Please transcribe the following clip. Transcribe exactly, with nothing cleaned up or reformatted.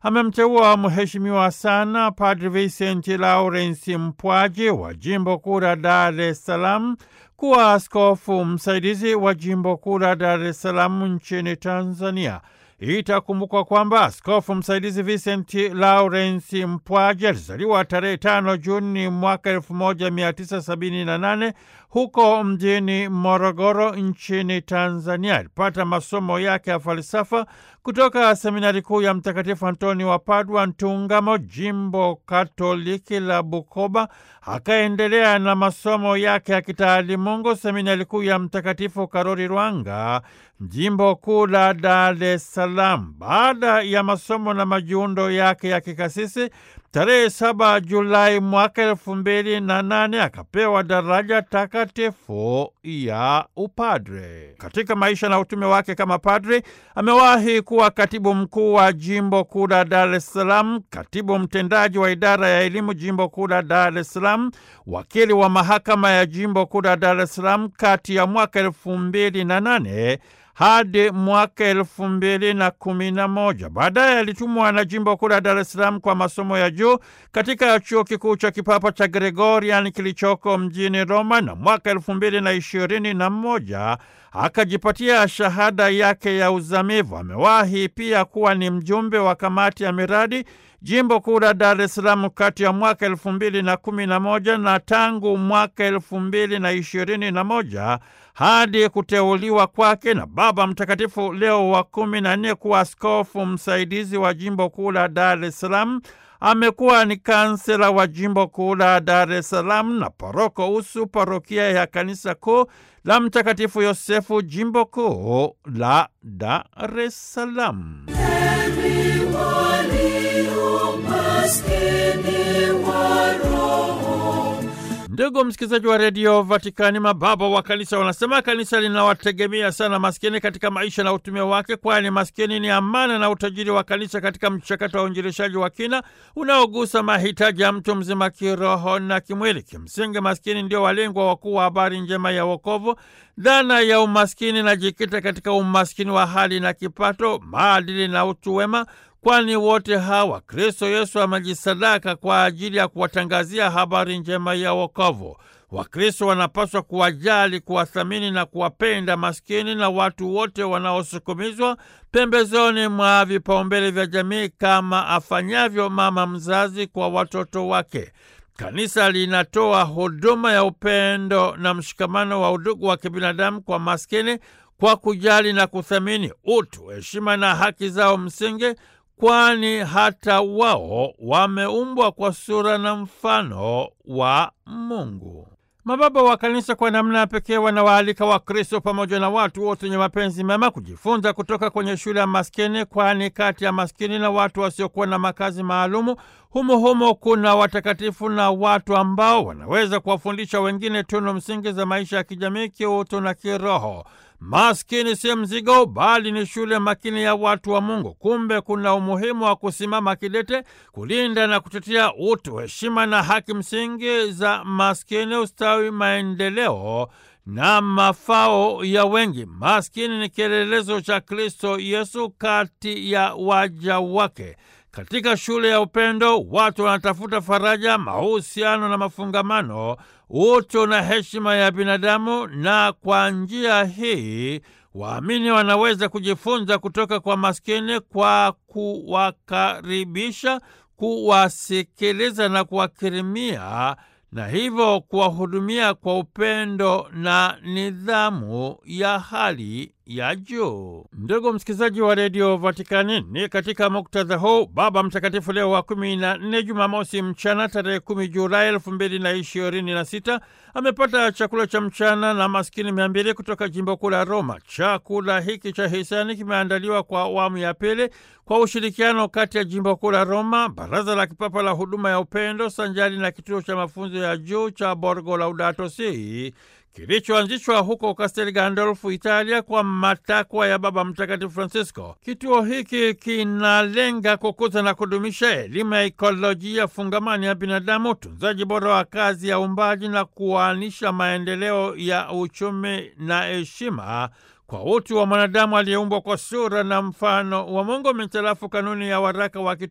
amemteua Mheshimiwa sana Padre Vincent Lawrence Mpwaji wa Jimbo Kuu la Dar es Salaam kuwa askofu msaidizi wa Jimbo Kuu la Dar es Salaam nchini Tanzania. Itakumbukwa kwamba askofu msaidizi Vincent Lawrence Mpwaji alizaliwa tarehe tano Juni mwaka elfu moja mia tisa sabini na nane huko mjini Morogoro nchini Tanzania. Alipata masomo yake ya falsafa kutoka seminari kuu ya Mtakatifu Antoni wa Padua Ntungamo, Jimbo Katoliki la Bukoba. Akaendelea na masomo yake ya kitaalimungu seminari kuu ya Mtakatifu Karoli Lwanga, Jimbo Kuu la Dar es Salaam. Baada ya masomo na majiundo yake ya kikasisi, tarehe saba Julai mwaka elfu mbili na nane akapewa daraja takatifu ya upadre. Katika maisha na utume wake kama padre, amewahi kuwa katibu mkuu wa Jimbo Kuu la Dar es Salaam, katibu mtendaji wa idara ya elimu Jimbo Kuu la Dar es Salaam, wakili wa mahakama ya Jimbo Kuu la Dar es Salaam kati ya mwaka elfu mbili na nane hadi mwaka elfu mbili na kumi na moja. Baadaye alitumwa na Jimbo Kuu la Dar es Salaam kwa masomo ya juu katika chuo kikuu cha kipapa cha Gregorian kilichoko mjini Roma, na mwaka elfu mbili na ishirini na moja akajipatia shahada yake ya uzamivu. Amewahi pia kuwa ni mjumbe wa kamati ya miradi Jimbo Kuu la Dar es Salaam kati ya mwaka elfu mbili na kumi na moja na tangu mwaka elfu mbili na ishirini na moja hadi kuteuliwa kwake na Baba Mtakatifu Leo wa kumi na nne kuwa askofu msaidizi wa Jimbo Kuu la Dar es Salaam. Amekuwa ni kansela wa Jimbo Kuu la Dar es Salaam na paroko usu parokia ya Kanisa Kuu la Mtakatifu Yosefu, Jimbo Kuu la Dar es Salaam. Ndugu msikilizaji wa redio Vatikani, mababa wa kanisa wanasema kanisa linawategemea sana maskini katika maisha na utume wake, kwani maskini ni amana na utajiri wa kanisa katika mchakato wa uinjilishaji wa kina unaogusa mahitaji ya mtu mzima kiroho na kimwili. Kimsingi, maskini ndio walengwa wakuu wa habari njema ya wokovu. Dhana ya umaskini na jikita katika umaskini wa hali na kipato, maadili na utu wema, kwani wote hawa Kristo Yesu amejisadaka kwa ajili ya kuwatangazia habari njema ya wokovu. Wakristo wanapaswa kuwajali, kuwathamini na kuwapenda maskini na watu wote wanaosukumizwa pembezoni mwa vipaumbele vya jamii, kama afanyavyo mama mzazi kwa watoto wake. Kanisa linatoa huduma ya upendo na mshikamano wa udugu wa kibinadamu kwa maskini kwa kujali na kuthamini utu, heshima na haki zao msingi, kwani hata wao wameumbwa kwa sura na mfano wa Mungu. Mababa wa kanisa kwa namna ya pekee wanawaalika Wakristo pamoja na watu wote wenye mapenzi mema kujifunza kutoka kwenye shule ya maskini, kwani kati ya maskini na watu wasiokuwa na makazi maalumu, humo humo kuna watakatifu na watu ambao wanaweza kuwafundisha wengine tunu msingi za maisha ya kijamii, kiutu na kiroho. Maskini si mzigo, bali ni shule makini ya watu wa Mungu. Kumbe kuna umuhimu wa kusimama kidete kulinda na kutetea utu, heshima na haki msingi za maskini, ustawi, maendeleo na mafao ya wengi. Maskini ni kielelezo cha Kristo Yesu kati ya waja wake. Katika shule ya upendo, watu wanatafuta faraja, mahusiano na mafungamano, utu na heshima ya binadamu, na kwa njia hii waamini wanaweza kujifunza kutoka kwa maskini kwa kuwakaribisha, kuwasikiliza na kuwakirimia, na hivyo kuwahudumia kwa upendo na nidhamu ya hali ya juu. Ndugu msikilizaji wa redio Vatikani, ni katika muktadha huu Baba Mtakatifu Leo wa kumi na nne, Jumamosi mchana tarehe kumi Julai elfu mbili na ishirini na sita amepata chakula cha mchana na maskini mia mbili kutoka Jimbo Kuu la Roma. Chakula hiki cha hisani kimeandaliwa kwa awamu ya pili kwa ushirikiano kati ya Jimbo Kuu la Roma, Baraza la Kipapa la Huduma ya Upendo sanjari na kituo cha mafunzo ya juu cha Borgo Laudato Si kilichoanzishwa huko Castel Gandolfo, Italia, kwa matakwa ya Baba Mtakatifu Francisco. Kituo hiki kinalenga kukuza na kudumisha elimu ya ekolojia fungamani ya binadamu, utunzaji bora wa kazi ya uumbaji na kuanisha maendeleo ya uchumi na heshima kwa utu wa mwanadamu aliyeumbwa kwa sura na mfano wa Mungu mitarafu kanuni ya waraka wa kitume